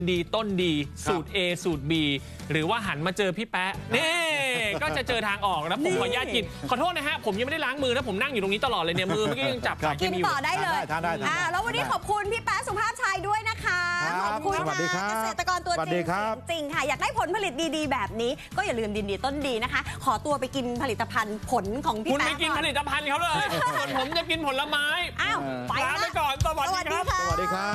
ดีต้นดีสูตร A สูตร B หรือว่าหันมาเจอพี่แป๊ะนี่ก็จะเจอทางออกนะผมขออนุญาตกินขอโทษนะฮะผมยังไม่ได้ล้างมือนะผมนั่งอยู่ตรงนี้ตลอดเลยเนี่ยมือเมื่อกี้ยังจับกินต่อได้เลยแล้ววันนี้ขอบคุณพี่แป๊ะสุภาพชัยด้วยนะคะขอบคุณค่ะเกษตรกรตัวจริงจริงค่ะอยากได้ผลผลิตดีๆแบบนี้ก็อย่าลืมดินดีต้นดีนะคะขอตัวไปกินผลิตภัณฑ์ผลของพี่แป๊ะคุณไม่กินผลิตภัณฑ์เขาเลยส่วนผมจะกินผลไม้อ้าวไปก่อนสวัสดีครับ